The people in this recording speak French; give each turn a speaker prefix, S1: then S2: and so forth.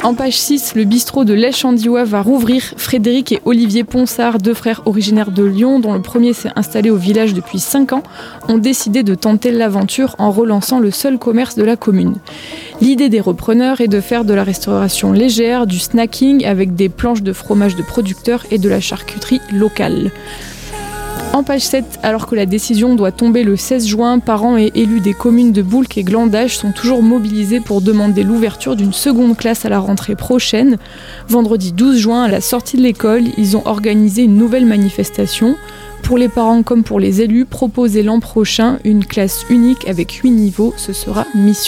S1: En page 6, le bistrot de l'Esch-en-Diois va rouvrir. Frédéric et Olivier Ponsard, deux frères originaires de Lyon, dont le premier s'est installé au village depuis 5 ans, ont décidé de tenter l'aventure en relançant le seul commerce de la commune. L'idée des repreneurs est de faire de la restauration légère, du snacking avec des planches de fromage de producteurs et de la charcuterie locale. En page 7, alors que la décision doit tomber le 16 juin, parents et élus des communes de Boulques et Glandage sont toujours mobilisés pour demander l'ouverture d'une seconde classe à la rentrée prochaine. Vendredi 12 juin, à la sortie de l'école, ils ont organisé une nouvelle manifestation. Pour les parents comme pour les élus, proposer l'an prochain une classe unique avec 8 niveaux, ce sera mission.